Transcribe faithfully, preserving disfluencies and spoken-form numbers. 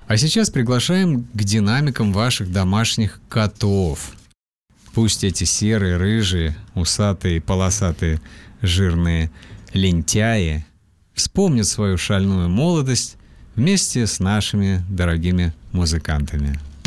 А сейчас приглашаем к динамикам ваших домашних котов. Пусть эти серые, рыжие, усатые, полосатые, жирные лентяи вспомнят свою шальную молодость вместе с нашими дорогими музыкантами.